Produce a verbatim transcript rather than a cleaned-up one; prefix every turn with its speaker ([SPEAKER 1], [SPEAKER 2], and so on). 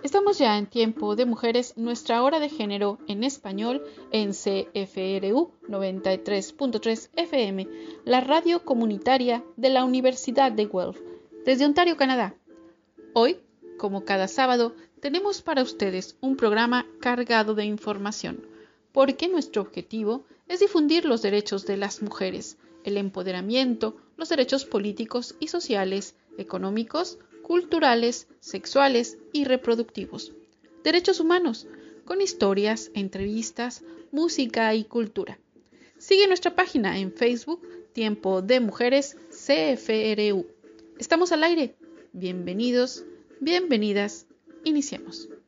[SPEAKER 1] Estamos ya en Tiempo de Mujeres, nuestra hora de género en español en C F R U noventa y tres punto tres F M, la radio comunitaria de la Universidad de Guelph, desde Ontario, Canadá. Hoy, como cada sábado, tenemos para ustedes un programa cargado de información, porque nuestro objetivo es difundir los derechos de las mujeres, el empoderamiento, los derechos políticos y sociales, económicos, culturales, sexuales y reproductivos. Derechos humanos, con historias, entrevistas, música y cultura. Sigue nuestra página en Facebook, Tiempo de Mujeres C F R U. Estamos al aire. Bienvenidos, bienvenidas. Iniciemos.